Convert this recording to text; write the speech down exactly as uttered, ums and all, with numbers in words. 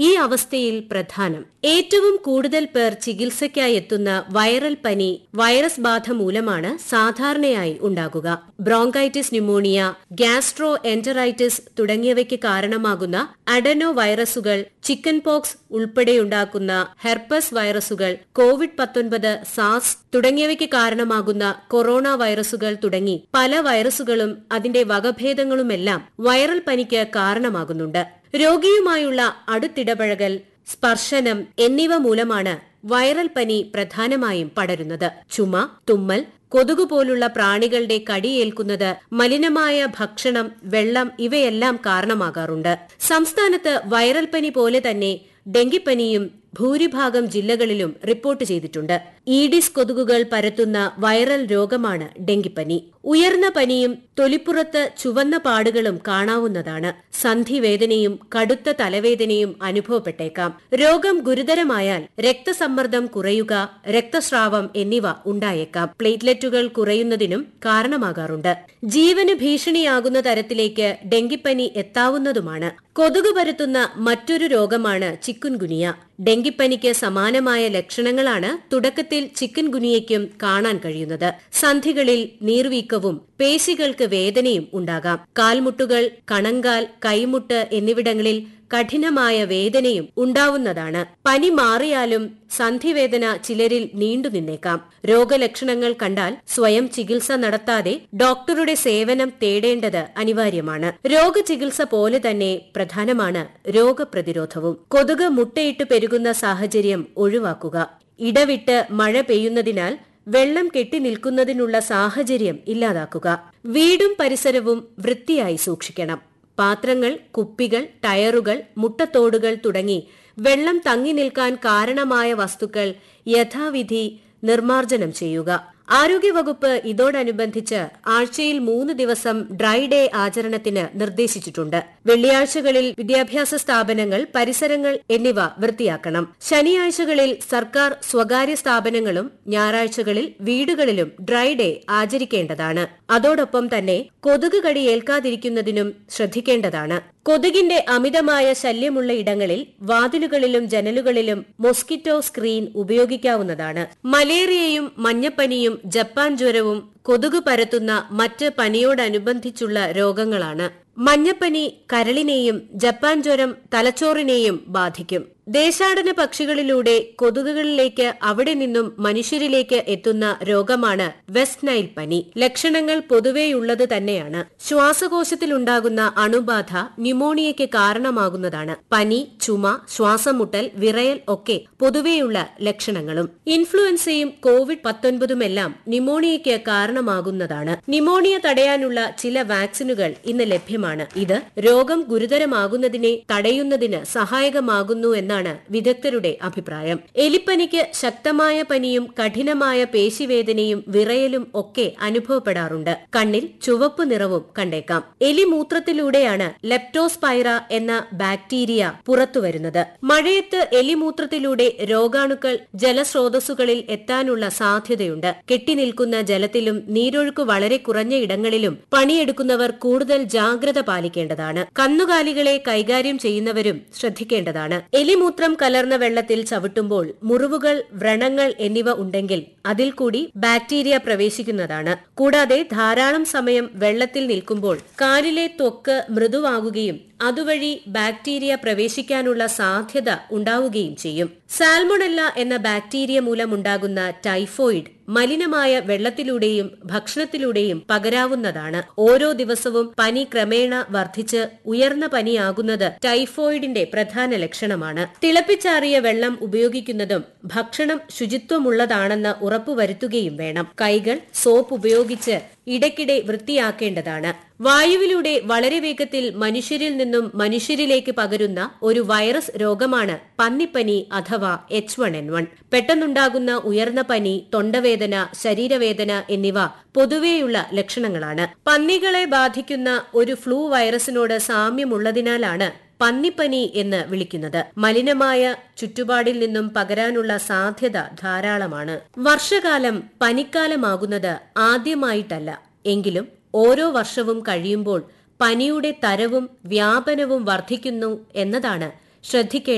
ഈ അവസ്ഥയിൽ പ്രധാനം ഏറ്റവും കൂടുതൽ പേർ ചികിത്സയ്ക്കായി എത്തുന്ന വൈറൽ പനി വൈറസ് ബാധ മൂലമാണ് സാധാരണയായി ഉണ്ടാകുക. ബ്രോങ്കൈറ്റിസ് ന്യൂമോണിയ, ഗ്യാസ്ട്രോ എന്ററൈറ്റിസ് തുടങ്ങിയവയ്ക്ക് കാരണമാകുന്ന അഡനോ വൈറസുകൾ, ചിക്കൻ പോക്സ് ഉൾപ്പെടെയുണ്ടാക്കുന്ന ഹെർപ്പസ് വൈറസുകൾ, കോവിഡ് പത്തൊൻപത്, സാസ് തുടങ്ങിയവയ്ക്ക് കാരണമാകുന്ന കൊറോണ വൈറസുകൾ തുടങ്ങി പല വൈറസുകളും അതിന്റെ വകഭേദങ്ങളുമെല്ലാം വൈറൽ പനിക്ക് കാരണമാകുന്നുണ്ട്. രോഗിയുമായുള്ള അടുത്തിടപഴകൽ, സ്പർശനം എന്നിവ മൂലമാണ് വൈറൽ പനി പ്രധാനമായും പടരുന്നത്. ചുമ, തുമ്മൽ, കൊതുക് പോലുള്ള പ്രാണികളുടെ കടിയേൽക്കുന്നത്, മലിനമായ ഭക്ഷണം, വെള്ളം ഇവയെല്ലാം കാരണമാകാറുണ്ട്. സംസ്ഥാനത്ത് വൈറൽ പനി പോലെ തന്നെ ഡെങ്കിപ്പനിയും ഭൂരിഭാഗം ജില്ലകളിലും റിപ്പോർട്ട് ചെയ്തിട്ടുണ്ട്. ഈഡിസ് കൊതുകുകൾ പരത്തുന്ന വൈറൽ രോഗമാണ് ഡെങ്കിപ്പനി. ഉയർന്ന പനിയും തൊലിപ്പുറത്ത് ചുവന്ന പാടുകളും കാണാവുന്നതാണ്. സന്ധിവേദനയും കടുത്ത തലവേദനയും അനുഭവപ്പെട്ടേക്കാം. രോഗം ഗുരുതരമായാൽ രക്തസമ്മർദ്ദം കുറയുക, രക്തസ്രാവം എന്നിവ ഉണ്ടായേക്കാം. പ്ലേറ്റ്ലെറ്റുകൾ കുറയുന്നതിനും കാരണമാകാറുണ്ട്. ജീവന് ഭീഷണിയാകുന്ന തരത്തിലേക്ക് ഡെങ്കിപ്പനി എത്താവുന്നതുമാണ്. കൊതുക് പരത്തുന്ന മറ്റൊരു രോഗമാണ് ചിക്കുൻ ഗുനിയ. ഡെങ്കിപ്പനിക്ക് സമാനമായ ലക്ഷണങ്ങളാണ് തുടക്കത്തിൽ ചിക്കൻ ഗുനിയയ്ക്കും കാണാൻ കഴിയുന്നത്. സന്ധികളിൽ നീർവീക്കവും പേശികൾക്ക് വേദനയും ഉണ്ടാകാം. കാൽമുട്ടുകൾ, കണങ്കാൽ, കൈമുട്ട് എന്നിവിടങ്ങളിൽ കഠിനമായ വേദനയും ഉണ്ടാവുന്നതാണ്. പനി മാറിയാലും സന്ധിവേദന ചിലരിൽ നീണ്ടുനിന്നേക്കാം. രോഗലക്ഷണങ്ങൾ കണ്ടാൽ സ്വയം ചികിത്സ നടത്താതെ ഡോക്ടറുടെ സേവനം തേടേണ്ടത് അനിവാര്യമാണ്. രോഗചികിത്സ പോലെ തന്നെ പ്രധാനമാണ് രോഗപ്രതിരോധവും. കൊതുക് മുട്ടയിട്ട് പെരുകുന്ന സാഹചര്യം ഒഴിവാക്കുക. ഇടവിട്ട് മഴ പെയ്യുന്നതിനാൽ വെള്ളം കെട്ടിനിൽക്കുന്നതിനുള്ള സാഹചര്യം ഇല്ലാതാക്കുക. വീടും പരിസരവും വൃത്തിയായി സൂക്ഷിക്കണം. പാത്രങ്ങൾ, കുപ്പികൾ, ടയറുകൾ, മുട്ടത്തോടുകൾ തുടങ്ങി വെള്ളം തങ്ങി നിൽക്കാൻ കാരണമായ വസ്തുക്കൾ യഥാവിധി നിർമ്മാർജ്ജനം ചെയ്യുക. ആരോഗ്യവകുപ്പ് ഇതോടനുബന്ധിച്ച് ആഴ്ചയിൽ മൂന്ന് ദിവസം ഡ്രൈ ഡേ ആചരണത്തിന് നിർദ്ദേശിച്ചിട്ടുണ്ട്. വെള്ളിയാഴ്ചകളിൽ വിദ്യാഭ്യാസ സ്ഥാപനങ്ങൾ, പരിസരങ്ങൾ എന്നിവ വൃത്തിയാക്കണം. ശനിയാഴ്ചകളിൽ സർക്കാർ, സ്വകാര്യ സ്ഥാപനങ്ങളും ഞായറാഴ്ചകളിൽ വീടുകളിലും ഡ്രൈ ഡേ ആചരിക്കേണ്ടതാണ്. അതോടൊപ്പം തന്നെ കൊതുക് കടി ഏൽക്കാതിരിക്കുന്നതിനും ശ്രദ്ധിക്കേണ്ടതാണ്. കൊതുകിന്റെ അമിതമായ ശല്യമുള്ള ഇടങ്ങളിൽ വാതിലുകളിലും ജനലുകളിലും മോസ്കിറ്റോ സ്ക്രീൻ ഉപയോഗിക്കാവുന്നതാണ്. മലേറിയയും മഞ്ഞപ്പനിയും ജപ്പാൻ ജ്വരവും കൊതുക് പരത്തുന്ന മറ്റ് പനിയോടനുബന്ധിച്ചുള്ള രോഗങ്ങളാണ്. മഞ്ഞപ്പനി കരളിനെയും ജപ്പാൻ ജ്വരം തലച്ചോറിനെയും ബാധിക്കും. ദേശാടന പക്ഷികളിലൂടെ കൊതുകുകളിലേക്ക് അവിടെ നിന്നും മനുഷ്യരിലേക്ക് എത്തുന്ന രോഗമാണ് വെസ്റ്റ് നൈൽ പനി. ലക്ഷണങ്ങൾ പൊതുവെയുള്ളത് തന്നെയാണ്. ശ്വാസകോശത്തിലുണ്ടാകുന്ന അണുബാധ ന്യൂമോണിയയ്ക്ക് കാരണമാകുന്നതാണ്. പനി, ചുമ, ശ്വാസമുട്ടൽ, വിറയൽ ഒക്കെ പൊതുവെയുള്ള ലക്ഷണങ്ങളും. ഇൻഫ്ലുവൻസയും കോവിഡ് പത്തൊൻപതുമെല്ലാം ന്യൂമോണിയയ്ക്ക് കാരണമാകുന്നതാണ്. ന്യൂമോണിയ തടയാനുള്ള ചില വാക്സിനുകൾ ഇന്ന് ലഭ്യമാണ്. ഇത് രോഗം ഗുരുതരമാകുന്നതിനെ തടയുന്നതിന് സഹായകമാകുന്നു എന്നാണ് വിദഗ്ധരുടെ അഭിപ്രായം. എലിപ്പനിക്ക് ശക്തമായ പനിയും കഠിനമായ പേശിവേദനയും വിറയലും ഒക്കെ അനുഭവപ്പെടാറുണ്ട്. കണ്ണിൽ ചുവപ്പ് നിറവും കണ്ടേക്കാം. എലിമൂത്രത്തിലൂടെയാണ് ലെപ്റ്റോസ്പൈറ എന്ന ബാക്ടീരിയ പുറത്തുവരുന്നത്. മഴയത്ത് എലിമൂത്രത്തിലൂടെ രോഗാണുക്കൾ ജലസ്രോതസ്സുകളിൽ എത്താനുള്ള സാധ്യതയുണ്ട്. കെട്ടിനിൽക്കുന്ന ജലത്തിലും നീരൊഴുക്ക് വളരെ കുറഞ്ഞ ഇടങ്ങളിലും പണിയെടുക്കുന്നവർ കൂടുതൽ ജാഗ്രത പാലിക്കേണ്ടതാണ്. കന്നുകാലികളെ കൈകാര്യം ചെയ്യുന്നവരും ശ്രദ്ധിക്കേണ്ടതാണ്. എലിമൂത്രം കലർന്ന വെള്ളത്തിൽ ചവിട്ടുമ്പോൾ മുറിവുകൾ, വ്രണങ്ങൾ എന്നിവ ഉണ്ടെങ്കിൽ അതിൽ കൂടി ബാക്ടീരിയ പ്രവേശിക്കുന്നതാണ്. കൂടാതെ ധാരാളം സമയം വെള്ളത്തിൽ നിൽക്കുമ്പോൾ കാലിലെ ത്വക്ക് മൃദുവാകുകയും അതുവഴി ബാക്ടീരിയ പ്രവേശിക്കാനുള്ള സാധ്യത ഉണ്ടാവുകയും ചെയ്യും. സാൽമൊണല്ല എന്ന ബാക്ടീരിയ മൂലമുണ്ടാകുന്ന ടൈഫോയിഡ് മലിനമായ വെള്ളത്തിലൂടെയും ഭക്ഷണത്തിലൂടെയും പകരാവുന്നതാണ്. ഓരോ ദിവസവും പനി ക്രമേണ വർദ്ധിച്ച് ഉയർന്ന പനിയാകുന്നത് ടൈഫോയിഡിന്റെ പ്രധാന ലക്ഷണമാണ്. തിളപ്പിച്ചാറിയ വെള്ളം ഉപയോഗിക്കുന്നതും ഭക്ഷണം ശുചിത്വമുള്ളതാണെന്ന് ഉറപ്പുവരുത്തുകയും വേണം. കൈകൾ സോപ്പ് ഉപയോഗിച്ച് ഇടയ്ക്കിടെ വൃത്തിയാക്കേണ്ടതാണ്. വായുവിലൂടെ വളരെ വേഗത്തിൽ മനുഷ്യരിൽ നിന്നും മനുഷ്യരിലേക്ക് പകരുന്ന ഒരു വൈറസ് രോഗമാണ് പന്നിപ്പനി അഥവാ എച്ച് വൺ എൻ വൺ. പെട്ടെന്നുണ്ടാകുന്ന ഉയർന്ന പനി, തൊണ്ടവേദന, ശരീരവേദന എന്നിവ പൊതുവെയുള്ള ലക്ഷണങ്ങളാണ്. പന്നികളെ ബാധിക്കുന്ന ഒരു ഫ്ലൂ വൈറസിനോട് സാമ്യമുള്ളതിനാലാണ് പന്നിപ്പനി എന്ന് വിളിക്കുന്നത്. മലിനമായ ചുറ്റുപാടിൽ നിന്നും പകരാനുള്ള സാധ്യത ധാരാളമാണ്. വർഷകാലം പനിക്കാലമാകുന്നത് ആദ്യമായിട്ടല്ല. എങ്കിലും ഓരോ വർഷവും കഴിയുമ്പോൾ പനിയുടെ തരവും വ്യാപനവും വർദ്ധിക്കുന്നു എന്നതാണ് ശ്രദ്ധിക്കേണ്ട